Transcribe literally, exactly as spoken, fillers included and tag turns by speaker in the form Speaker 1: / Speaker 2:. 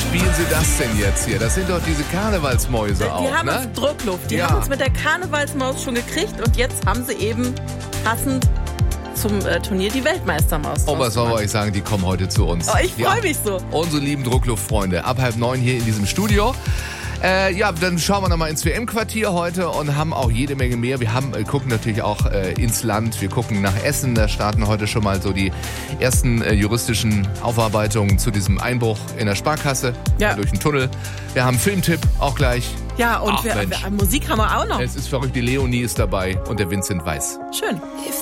Speaker 1: spielen Sie das denn jetzt hier? Das sind doch diese Karnevalsmäuse
Speaker 2: Die
Speaker 1: auch,
Speaker 2: haben
Speaker 1: ne?
Speaker 2: uns Druckluft. Die
Speaker 1: Ja.
Speaker 2: haben uns mit der Karnevalsmaus schon gekriegt und jetzt haben sie eben passend zum äh, Turnier die Weltmeistermaus.
Speaker 1: Oh, was soll ich
Speaker 2: rausgemacht.
Speaker 1: euch sagen? Die kommen heute zu uns.
Speaker 2: Oh, ich freue mich so.
Speaker 1: Unsere lieben Druckluftfreunde. Ab halb neun hier in diesem Studio. Äh, ja, dann schauen wir nochmal ins W M-Quartier heute und haben auch jede Menge mehr. Wir haben, äh, gucken natürlich auch äh, ins Land. Wir gucken nach Essen. Da starten heute schon mal so die ersten äh, juristischen Aufarbeitungen zu diesem Einbruch in der Sparkasse
Speaker 2: Ja.
Speaker 1: durch den Tunnel. Wir haben Filmtipp auch gleich.
Speaker 2: Ja, und
Speaker 1: Ach,
Speaker 2: wir,
Speaker 1: Mensch.
Speaker 2: wir, Musik haben wir auch noch.
Speaker 1: Es ist verrückt, die Leonie ist dabei und der Vincent Weiss.
Speaker 2: Schön.